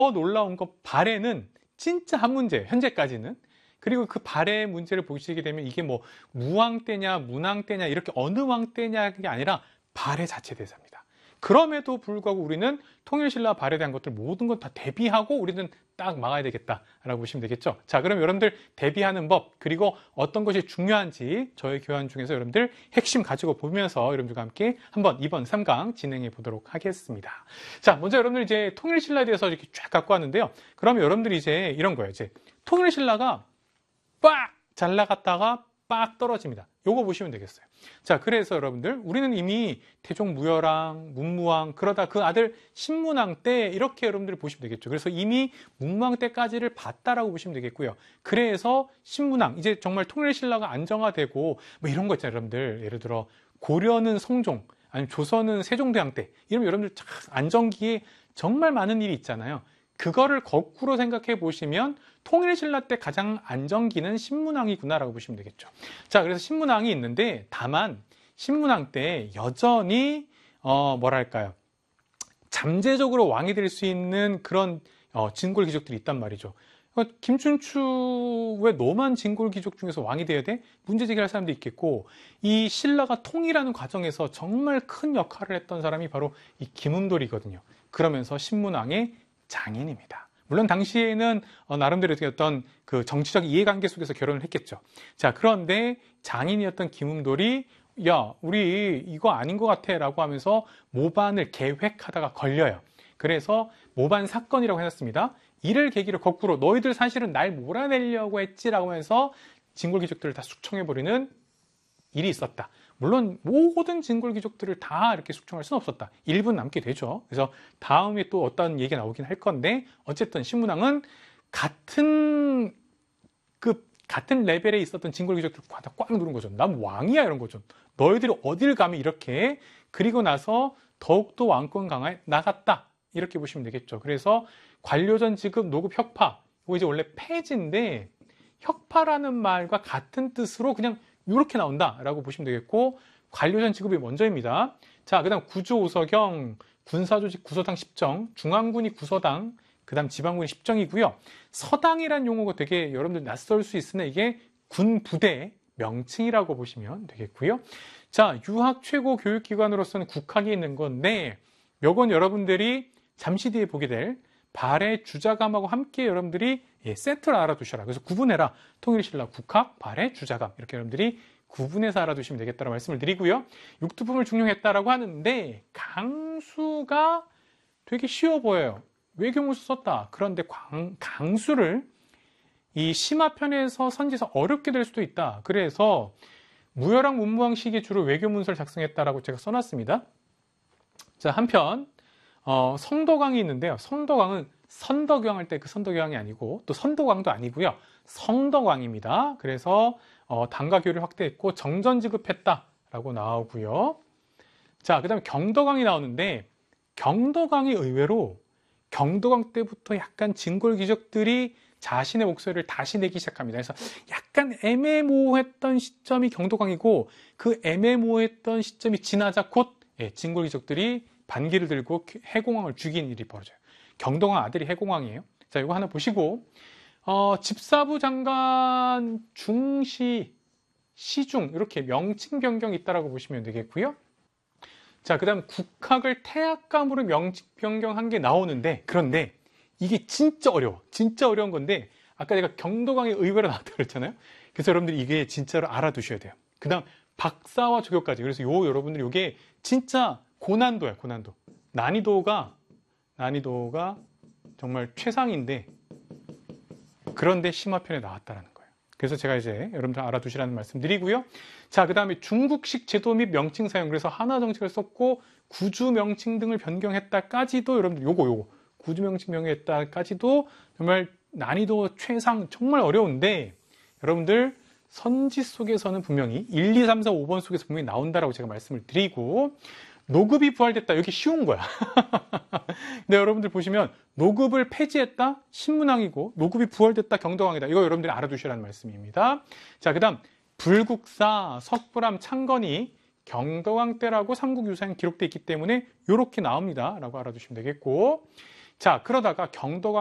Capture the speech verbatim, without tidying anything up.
더 놀라운 거 발해는 진짜 한 문제, 현재까지는. 그리고 그 발해 문제를 보시게 되면 이게 뭐 무왕 때냐 문왕 때냐 이렇게 어느 왕 때냐가 아니라 발해 자체 대사입니다. 그럼에도 불구하고 우리는 통일신라 발해에 대한 것들 모든 것 다 대비하고 우리는 딱 막아야 되겠다라고 보시면 되겠죠. 자, 그럼 여러분들 대비하는 법 그리고 어떤 것이 중요한지 저희 교환 중에서 여러분들 핵심 가지고 보면서 여러분들과 함께 한번 이번 삼 강 진행해 보도록 하겠습니다. 자, 먼저 여러분들 이제 통일신라에 대해서 이렇게 쫙 갖고 왔는데요. 그러면 여러분들이 이제 이런 거예요. 이제 통일신라가 빡! 잘 나갔다가 빡 떨어집니다. 요거 보시면 되겠어요. 자, 그래서 여러분들 우리는 이미 태종무열왕, 문무왕 그러다 그 아들 신문왕 때 이렇게 여러분들이 보시면 되겠죠. 그래서 이미 문무왕 때까지를 봤다라고 보시면 되겠고요. 그래서 신문왕 이제 정말 통일신라가 안정화되고 뭐 이런 거 있잖아요. 여러분들 예를 들어 고려는 성종 아니면 조선은 세종대왕 때 이러면 여러분들 참 안정기에 정말 많은 일이 있잖아요. 그거를 거꾸로 생각해 보시면 통일신라 때 가장 안정기는 신문왕이구나라고 보시면 되겠죠. 자, 그래서 신문왕이 있는데 다만 신문왕 때 여전히 어 뭐랄까요? 잠재적으로 왕이 될 수 있는 그런 어, 진골 귀족들이 있단 말이죠. 어, 김춘추 왜 너만 진골 귀족 중에서 왕이 돼야 돼? 문제 제기할 사람도 있겠고 이 신라가 통일하는 과정에서 정말 큰 역할을 했던 사람이 바로 이 김음돌이거든요. 그러면서 신문왕의 장인입니다. 물론 당시에는 어, 나름대로 어떤 그 정치적 이해관계 속에서 결혼을 했겠죠. 자, 그런데 장인이었던 김음돌이 야, 우리 이거 아닌 것 같아 라고 하면서 모반을 계획하다가 걸려요. 그래서 모반 사건이라고 해놨습니다. 이를 계기로 거꾸로 너희들 사실은 날 몰아내려고 했지라고 해서 진골귀족들을 다 숙청해버리는 일이 있었다. 물론 모든 진골귀족들을 다 이렇게 숙청할 수는 없었다. 일부는 남게 되죠. 그래서 다음에 또 어떤 얘기가 나오긴 할 건데 어쨌든 신문왕은 같은 그 같은 레벨에 있었던 진골귀족들을 다 꽉 누른 거죠. 난 왕이야 이런 거죠. 너희들이 어딜 가면 이렇게 그리고 나서 더욱더 왕권 강화에 나갔다. 이렇게 보시면 되겠죠. 그래서 관료전 지급, 노급, 혁파 이거 이제 원래 폐지인데 혁파라는 말과 같은 뜻으로 그냥 이렇게 나온다라고 보시면 되겠고 관료전 지급이 먼저입니다. 자, 그 다음 구조오서경, 군사조직 구서당 십정, 중앙군이 구서당, 그 다음 지방군이 십정이고요. 서당이란 용어가 되게 여러분들 낯설 수 있으나 이게 군부대 명칭이라고 보시면 되겠고요. 자, 유학 최고 교육기관으로서는 국학이 있는 건데 요건 여러분들이 잠시 뒤에 보게 될 발해 주자감하고 함께 여러분들이 예, 세트를 알아두셔라. 그래서 구분해라. 통일신라 국학, 발해 주자감 이렇게 여러분들이 구분해서 알아두시면 되겠다라고 말씀을 드리고요. 육두품을 중용했다라고 하는데 강수가 되게 쉬워 보여요. 외교문서 썼다. 그런데 광, 강수를 이 심화편에서 선지에서 어렵게 될 수도 있다. 그래서 무열왕, 문무왕 시기에 주로 외교문서를 작성했다라고 제가 써놨습니다. 자, 한편 어, 성덕왕이 있는데요. 성덕왕은 선덕왕 할 때 그 선덕왕이 아니고 또 선덕왕도 아니고요. 성덕왕입니다. 그래서 어, 단가교를 확대했고 정전 지급했다라고 나오고요. 자, 그 다음에 경덕왕이 나오는데 경덕왕이 의외로 경덕왕 때부터 약간 진골귀족들이 자신의 목소리를 다시 내기 시작합니다. 그래서 약간 애매모호했던 시점이 경덕왕이고 그 애매모호했던 시점이 지나자 곧 예, 진골귀족들이 반기를 들고 해공왕을 죽인 일이 벌어져요. 경덕왕 아들이 해공왕이에요. 자, 이거 하나 보시고 어, 집사부 장관 중시, 시중 이렇게 명칭 변경이 있다라고 보시면 되겠고요. 자, 그 다음 국학을 태학감으로 명칭 변경한 게 나오는데 그런데 이게 진짜 어려워. 진짜 어려운 건데 아까 제가 경덕왕의 의외로 나왔다고 그랬잖아요. 그래서 여러분들이 이게 진짜로 알아두셔야 돼요. 그 다음 박사와 조교까지. 그래서 요 여러분들이 이게 진짜 고난도야, 고난도. 난이도가 난이도가 정말 최상인데 그런데 심화편에 나왔다라는 거예요. 그래서 제가 이제 여러분들 알아두시라는 말씀 드리고요. 자, 그 다음에 중국식 제도 및 명칭 사용. 그래서 한화 정책을 썼고 구주 명칭 등을 변경했다까지도 여러분들 요거 요거 구주 명칭 변경했다까지도 정말 난이도 최상 정말 어려운데 여러분들 선지 속에서는 분명히 일, 이, 삼, 사, 오 번 속에서 분명히 나온다라고 제가 말씀을 드리고 노급이 부활됐다. 여기 쉬운 거야. 근데 여러분들 보시면 노급을 폐지했다. 신문왕이고 노급이 부활됐다. 경덕왕이다. 이거 여러분들이 알아두시라는 말씀입니다. 자, 그 다음 불국사, 석불암, 창건이 경덕왕 때라고 삼국유사에 기록되어 있기 때문에 이렇게 나옵니다. 라고 알아두시면 되겠고 자, 그러다가 경도가